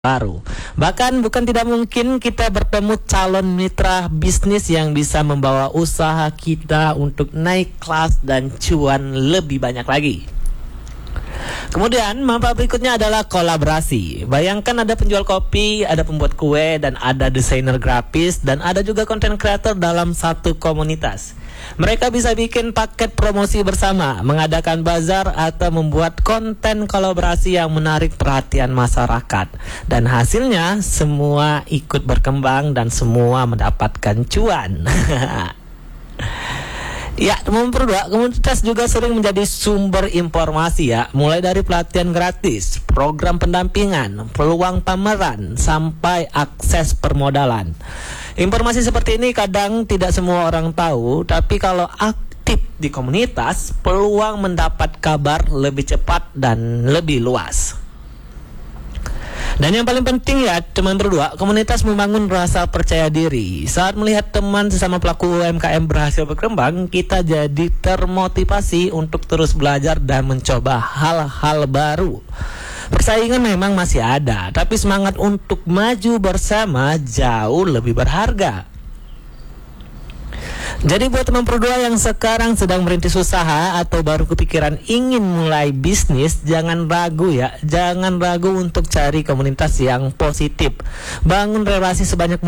baru. Bahkan bukan tidak mungkin kita bertemu calon mitra bisnis yang bisa membawa usaha kita untuk naik kelas dan cuan lebih banyak lagi. Kemudian manfaat berikutnya adalah kolaborasi. Bayangkan ada penjual kopi, ada pembuat kue, dan ada desainer grafis, dan ada juga content creator dalam satu komunitas. Mereka bisa bikin paket promosi bersama, mengadakan bazar, atau membuat konten kolaborasi yang menarik perhatian masyarakat. Dan hasilnya semua ikut berkembang dan semua mendapatkan cuan. Ya, nomor 2, komunitas juga sering menjadi sumber informasi ya, mulai dari pelatihan gratis, program pendampingan, peluang pameran, sampai akses permodalan. Informasi seperti ini kadang tidak semua orang tahu, tapi kalau aktif di komunitas, peluang mendapat kabar lebih cepat dan lebih luas. Dan yang paling penting ya teman berdua, komunitas membangun rasa percaya diri. Saat melihat teman sesama pelaku UMKM berhasil berkembang, kita jadi termotivasi untuk terus belajar dan mencoba hal-hal baru. Persaingan memang masih ada, tapi semangat untuk maju bersama jauh lebih berharga. Jadi buat teman berdua yang sekarang sedang merintis usaha atau baru kepikiran ingin mulai bisnis, jangan ragu ya, jangan ragu untuk cari komunitas yang positif. Bangun relasi sebanyak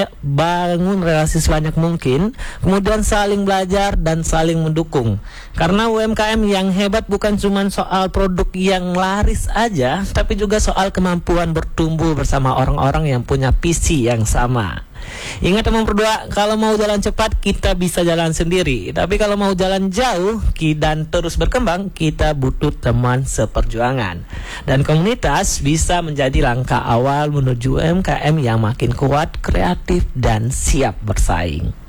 mungkin, kemudian saling belajar dan saling mendukung. Karena UMKM yang hebat bukan cuma soal produk yang laris aja, tapi juga soal kemampuan bertumbuh bersama orang-orang yang punya visi yang sama. Ingat teman berdua, kalau mau jalan cepat kita bisa jalan sendiri, tapi kalau mau jalan jauh dan terus berkembang, kita butuh teman seperjuangan. Dan komunitas bisa menjadi langkah awal menuju UMKM yang makin kuat, kreatif, dan siap bersaing.